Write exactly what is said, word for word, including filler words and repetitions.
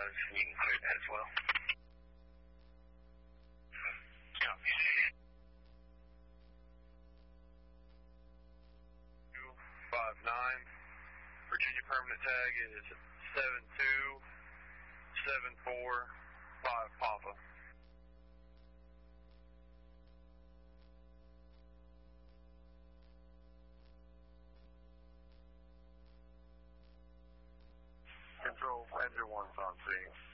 advise you can clear that as well. Copy. two five nine. Virginia permanent tag is seven two seven four five Papa. Control, Ranger one's on scene.